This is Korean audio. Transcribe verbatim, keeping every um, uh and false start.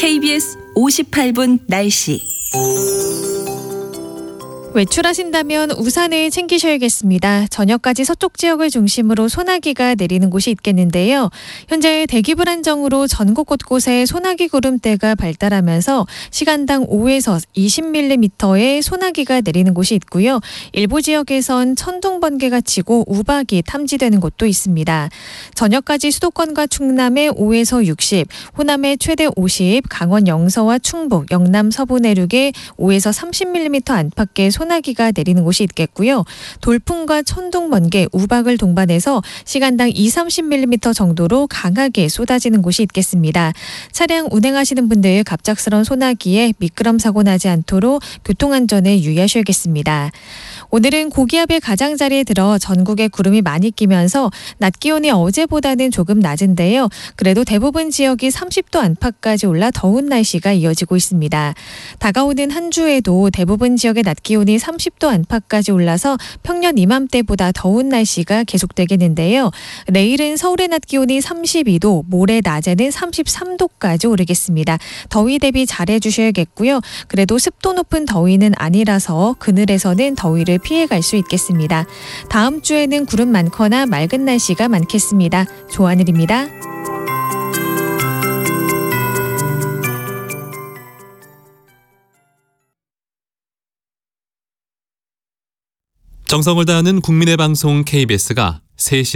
케이비에스 오십팔 분 날씨. 외출하신다면 우산을 챙기셔야겠습니다. 저녁까지 서쪽 지역을 중심으로 소나기가 내리는 곳이 있겠는데요. 현재 대기 불안정으로 전국 곳곳에 소나기 구름대가 발달하면서 시간당 오에서 이십 밀리미터의 소나기가 내리는 곳이 있고요. 일부 지역에선 천둥 번개가 치고 우박이 탐지되는 곳도 있습니다. 저녁까지 수도권과 충남에 오에서 육십, 호남에 최대 오십, 강원 영서와 충북, 영남 서부 내륙에 오에서 삼십 밀리미터 안팎의 소나기가 내리는 곳이 있겠고요. 돌풍과 천둥, 번개, 우박을 동반해서 시간당 이삼십 밀리미터 정도로 강하게 쏟아지는 곳이 있겠습니다. 차량 운행하시는 분들 갑작스런 소나기에 미끄럼 사고 나지 않도록 교통안전에 유의하셔야겠습니다. 오늘은 고기압의 가장자리에 들어 전국에 구름이 많이 끼면서 낮 기온이 어제보다는 조금 낮은데요. 그래도 대부분 지역이 삼십 도 안팎까지 올라 더운 날씨가 이어지고 있습니다. 다가오는 한 주에도 대부분 지역의 낮 기온이 삼십 도 안팎까지 올라서 평년 이맘때보다 더운 날씨가 계속되겠는데요. 내일은 서울의 낮 기온이 삼십이 도, 모레 낮에는 삼십삼 도까지 오르겠습니다. 더위 대비 잘해 주셔야겠고요. 그래도 습도 높은 더위는 아니라서 그늘에서는 더위를 피해갈 수 있겠습니다. 다음 주에는 구름 많거나 맑은 날씨가 많겠습니다. 조하늘입니다. 정성을 다하는 국민의 방송 케이비에스가 세 시